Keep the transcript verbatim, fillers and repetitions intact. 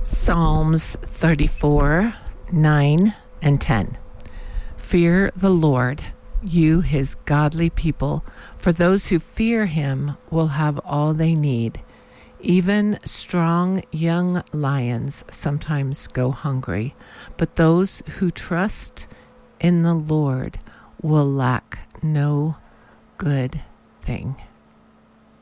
Psalms thirty-four, nine and ten. Fear the Lord, you his godly people, for those who fear him will have all they need. Even strong young lions sometimes go hungry, but those who trust in the Lord will lack no good thing.